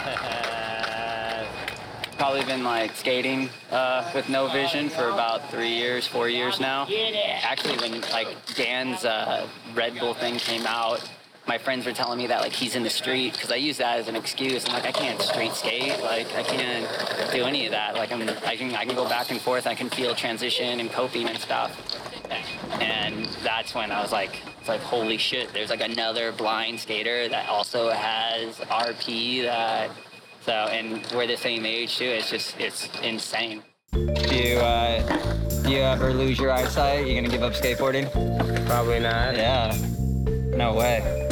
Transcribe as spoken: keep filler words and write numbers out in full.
Probably been like skating uh, with no vision for about three years, four years now. Actually, when like Dan's uh, Red Bull thing came out, my friends were telling me that like he's in the street because I use that as an excuse. I'm like, I can't street skate. Like I can't do any of that. Like I'm, I can, I can go back and forth. I can feel transition and coping and stuff. And that's when I was like, it's like, holy shit, there's like another blind skater that also has R P that, so, and we're the same age too. It's just, it's insane. Do you, uh, do you ever lose your eyesight? You gonna give up skateboarding? Probably not. Yeah, no way.